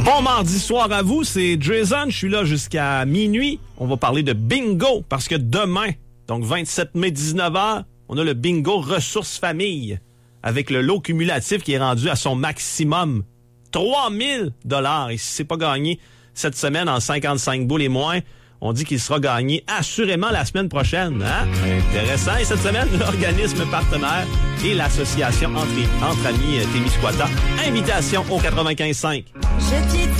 Bon mardi soir à vous, c'est Jason, je suis là jusqu'à minuit. On va parler de bingo parce que demain, donc 27 mai 19h, on a le bingo ressources famille avec le lot cumulatif qui est rendu à son maximum. 3000 $. Et si c'est pas gagné cette semaine en 55 boules et moins, on dit qu'il sera gagné assurément la semaine prochaine. Hein? Intéressant. Et cette semaine, l'organisme partenaire et l'association entre amis Témiscouata. Invitation au 95.5.